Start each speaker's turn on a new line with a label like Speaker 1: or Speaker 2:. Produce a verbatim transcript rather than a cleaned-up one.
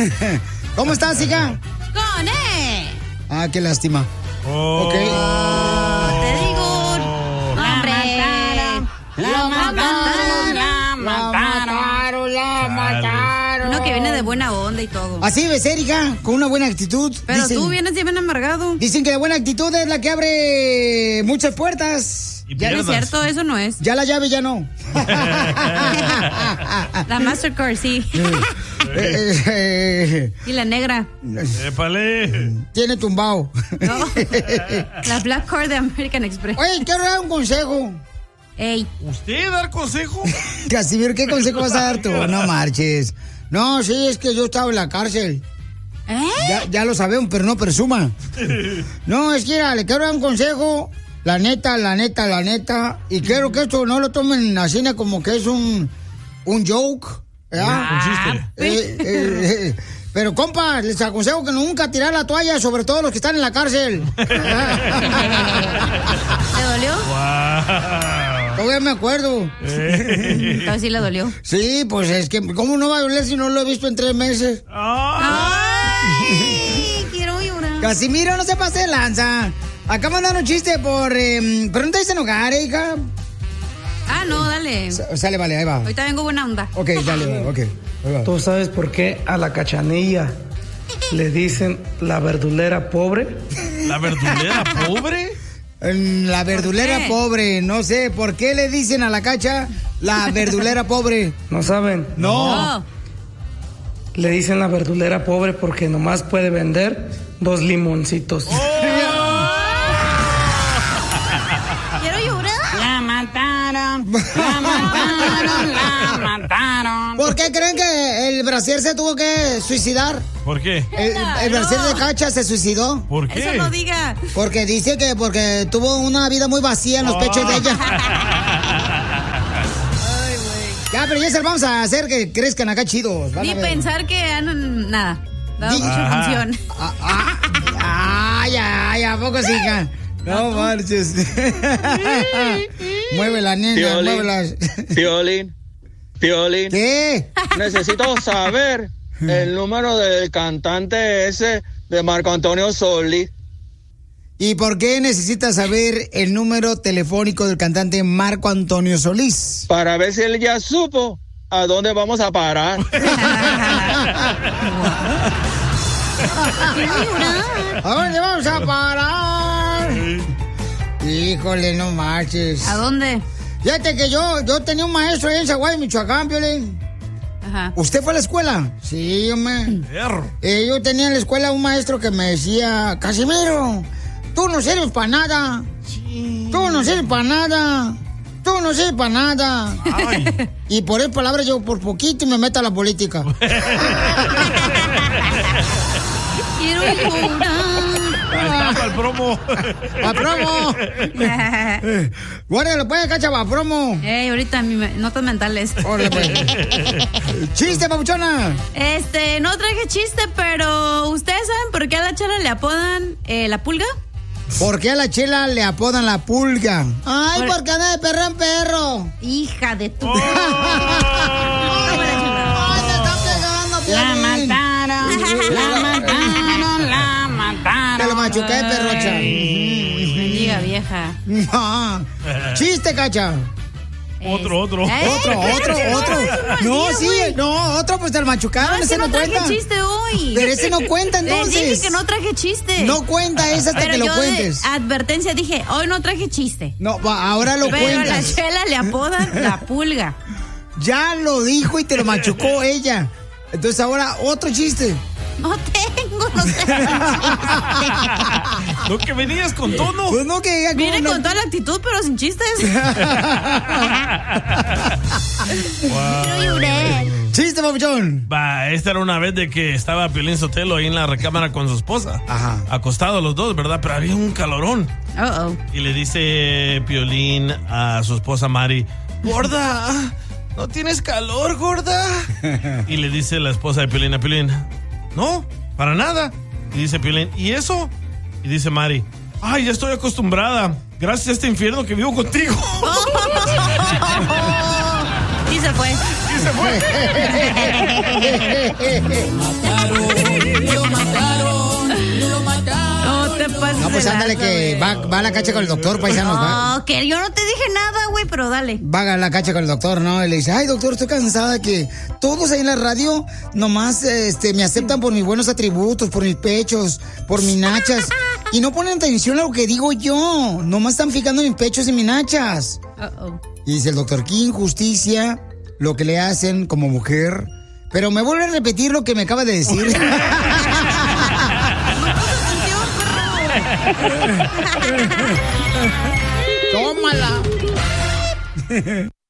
Speaker 1: ¿Cómo estás, hija?
Speaker 2: Con E.
Speaker 1: Ah, qué lástima.
Speaker 3: Oh.
Speaker 1: Ok.
Speaker 2: Oh, te digo, hombre.
Speaker 1: La mataron, la mataron, la mataron.
Speaker 2: Uno que viene de buena onda y todo.
Speaker 1: Así debe ser, hija, con una buena actitud.
Speaker 2: Pero
Speaker 1: dicen,
Speaker 2: tú vienes bien amargado.
Speaker 1: Dicen que la buena actitud es la que abre muchas puertas.
Speaker 2: Ya no es cierto, eso no es.
Speaker 1: Ya la llave ya no.
Speaker 2: La Mastercard, sí. Y la negra.
Speaker 3: ¡Épale!
Speaker 1: Tiene tumbao.
Speaker 2: No. La Black Card de American Express.
Speaker 1: Oye, quiero dar un consejo.
Speaker 2: Ey.
Speaker 3: ¿Usted dar consejo?
Speaker 1: Casimiro, ¿qué consejo vas a dar tú? No marches. No, sí, es que yo estaba en la cárcel.
Speaker 2: ¿Eh?
Speaker 1: Ya, ya lo sabemos, pero no presuma. No, es que mira, le quiero dar un consejo. La neta, la neta, la neta. Y quiero que esto no lo tomen así como que es un, un joke. ¿Verdad?
Speaker 3: Un chiste.
Speaker 1: Eh, eh, eh, pero, compa, les aconsejo que nunca tirar la toalla, sobre todo los que están en la cárcel.
Speaker 2: ¿Te dolió?
Speaker 3: Wow.
Speaker 1: Todavía me acuerdo.
Speaker 2: Casi sí le dolió.
Speaker 1: Sí, pues es que, ¿cómo no va a doler si no lo he visto en tres meses?
Speaker 2: ¡Ay! Quiero llorar.
Speaker 1: Casimiro, no se pase de lanza. Acá mandaron un chiste por... Eh, pero no te dicen hogar, ¿eh, hija?
Speaker 2: Ah, no, dale.
Speaker 1: S- sale, vale, ahí va.
Speaker 2: Ahorita vengo buena onda.
Speaker 1: Ok, dale, ok. Ahí va.
Speaker 4: ¿Tú sabes por qué a la Cachanilla le dicen la verdulera pobre?
Speaker 3: ¿La verdulera pobre?
Speaker 1: La verdulera
Speaker 2: qué?
Speaker 1: pobre, no sé, ¿por qué le dicen a la Cacha la verdulera pobre?
Speaker 4: ¿No saben?
Speaker 1: No.
Speaker 2: No.
Speaker 4: Le dicen la verdulera pobre porque nomás puede vender dos limoncitos.
Speaker 2: Quiero llorar.
Speaker 5: La mataron, la mataron, la mataron.
Speaker 1: ¿Por qué creen que el brasier se tuvo que suicidar?
Speaker 3: ¿Por qué?
Speaker 1: El, el brasier de Cacha se suicidó.
Speaker 3: ¿Por qué?
Speaker 2: Eso no diga.
Speaker 1: Porque dice que porque tuvo una vida muy vacía en los
Speaker 3: Oh.
Speaker 1: pechos de ella. Ya, pero ya se lo vamos a hacer que crezcan acá chidos. Van
Speaker 2: Ni
Speaker 1: a ver.
Speaker 2: pensar que han nada. Dado
Speaker 1: Di-
Speaker 2: mucha
Speaker 3: Ajá.
Speaker 2: función.
Speaker 1: Ah, ah, ay, ay, ¿a poco sí, hija? No marches. Mueve la nena,
Speaker 6: Piolín.
Speaker 1: muévela.
Speaker 6: Piolín, Piolín,
Speaker 1: ¿Qué?
Speaker 6: necesito saber el número del cantante ese de Marco Antonio Solís.
Speaker 1: ¿Y por qué necesitas saber el número telefónico del cantante Marco Antonio Solís?
Speaker 6: Para ver si él ya supo a dónde vamos a parar.
Speaker 1: ¿A dónde vamos a parar? Híjole, no marches.
Speaker 2: ¿A dónde?
Speaker 1: Fíjate que yo, yo tenía un maestro ahí en Zaguay, Michoacán, Piolín.
Speaker 2: Ajá.
Speaker 1: ¿Usted fue a la escuela? Sí, hombre.
Speaker 3: Perro.
Speaker 1: Eh, yo tenía en la escuela un maestro que me decía, Casimiro, tú no sirves para nada. Tú no sirves para nada. Tú no sirves para nada.
Speaker 3: Ay.
Speaker 1: Y por esas palabras yo por poquito me meto a la política.
Speaker 2: Quiero llorar.
Speaker 3: Ahí está, para el promo.
Speaker 1: ¡Va promo! Guárdalo pues, Cacha, va promo.
Speaker 2: Ey, ahorita mi me- notas mentales.
Speaker 1: Órale, pues. ¡Chiste, papuchona!
Speaker 2: Este, no traje chiste, pero ¿ustedes saben por qué a la Chela le apodan eh, la pulga?
Speaker 1: ¿Por qué a la Chela le apodan la pulga? Ay,
Speaker 2: Por-
Speaker 1: porque anda de perro en perro.
Speaker 2: Hija de tu...
Speaker 3: Oh.
Speaker 1: ¡Ay, te está pegando,
Speaker 5: La
Speaker 1: Piolín!
Speaker 5: mataron, la mataron, la mataron.
Speaker 1: Te lo machuqué, perrocha.
Speaker 2: Bendiga vieja.
Speaker 1: No. ¡Chiste, Cacha!
Speaker 3: Otro, otro.
Speaker 2: Eh,
Speaker 1: Otro, otro,
Speaker 2: espérate,
Speaker 1: otro.
Speaker 2: no,
Speaker 1: No, sí, no, otro pues te lo machucaron.
Speaker 2: No, ese no traje
Speaker 1: cuenta.
Speaker 2: chiste hoy.
Speaker 1: Pero ese no cuenta
Speaker 2: Les
Speaker 1: entonces.
Speaker 2: dije que no traje chiste.
Speaker 1: No cuenta ese hasta
Speaker 2: Pero
Speaker 1: que lo
Speaker 2: yo
Speaker 1: cuentes.
Speaker 2: de advertencia dije, hoy no traje chiste.
Speaker 1: No, va, ahora lo
Speaker 2: Pero a la
Speaker 1: cuentas.
Speaker 2: Chela le apodan la pulga.
Speaker 1: Ya lo dijo y te lo machucó ella. Entonces ahora otro chiste.
Speaker 2: No tengo, no traje
Speaker 3: ¿No que venías con tono?
Speaker 1: Pues no que diga como
Speaker 2: Viene
Speaker 1: no-
Speaker 2: con toda la actitud, pero sin chistes. Quiero llorar.
Speaker 1: Chiste, papuchón.
Speaker 3: Va, esta era una vez de que estaba Piolín Sotelo ahí en la recámara con su esposa.
Speaker 1: Ajá.
Speaker 3: Acostados los dos, ¿verdad? Pero había un calorón.
Speaker 2: Uh oh.
Speaker 3: Y le dice Piolín a su esposa Mari, gorda, ¿no tienes calor, gorda? Y le dice la esposa de Piolín a Piolín, no, para nada. Y dice Piolín, ¿y eso? Y dice Mari, ay, ya estoy acostumbrada. Gracias a este infierno que vivo contigo.
Speaker 2: Y se fue.
Speaker 3: Y se fue.
Speaker 1: mataron, lo mataron, lo mataron.
Speaker 2: No te pases.
Speaker 1: No, pues
Speaker 2: de
Speaker 1: ándale
Speaker 2: lanza,
Speaker 1: que va, va a la cacha con el doctor, paisanos. Va,
Speaker 2: No, que yo no te dije nada, güey, pero dale.
Speaker 1: va a la cacha con el doctor, ¿no? Y le dice, ay, doctor, estoy cansada que todos ahí en la radio nomás este, me aceptan por mis buenos atributos, por mis pechos, por mis nachas. Y no ponen atención a lo que digo yo. Nomás están fijando en mis pechos y mis nachas.
Speaker 2: Uh-oh.
Speaker 1: Y dice el doctor, qué injusticia lo que le hacen como mujer. Pero me vuelve a repetir lo que me acaba de decir. Tómala.